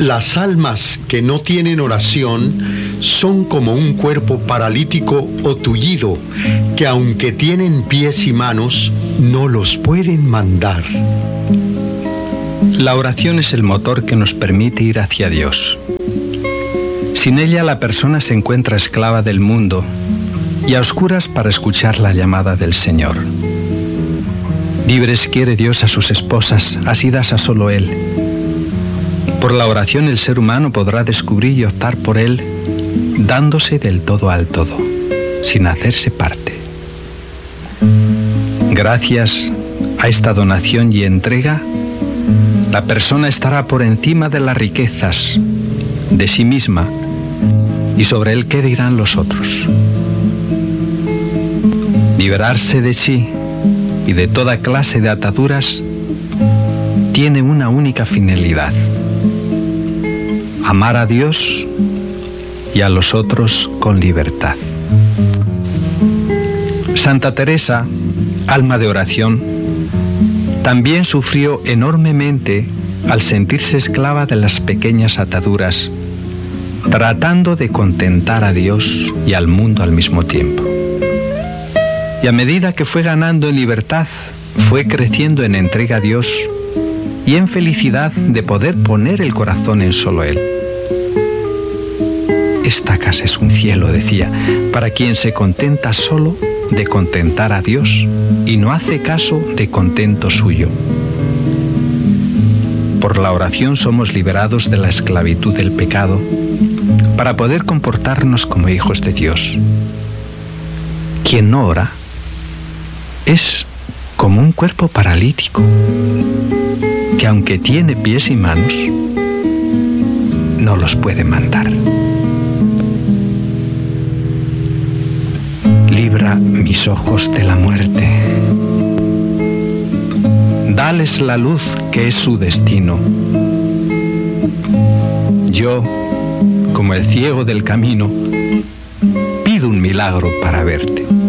Las almas que no tienen oración son como un cuerpo paralítico o tullido, que aunque tienen pies y manos, no los pueden mandar. La oración es el motor que nos permite ir hacia Dios. Sin ella la persona se encuentra esclava del mundo y a oscuras para escuchar la llamada del Señor. Libres quiere Dios a sus esposas, asidas a solo Él. Por la oración el ser humano podrá descubrir y optar por Él, dándose del todo al todo, sin hacerse parte. Gracias a esta donación y entrega, la persona estará por encima de las riquezas, de sí misma, y sobre él qué dirán los otros. Liberarse de sí y de toda clase de ataduras tiene una única finalidad: amar a Dios y a los otros con libertad. Santa Teresa, alma de oración, también sufrió enormemente al sentirse esclava de las pequeñas ataduras, tratando de contentar a Dios y al mundo al mismo tiempo. Y a medida que fue ganando en libertad, fue creciendo en entrega a Dios y en felicidad de poder poner el corazón en solo Él. Esta casa es un cielo, decía, para quien se contenta solo de contentar a Dios y no hace caso de contento suyo. Por la oración somos liberados de la esclavitud del pecado para poder comportarnos como hijos de Dios. Quien no ora es como un cuerpo paralítico que, aunque tiene pies y manos, no los puede mandar. Libra mis ojos de la muerte. Dales la luz que es su destino. Yo, como el ciego del camino, pido un milagro para verte.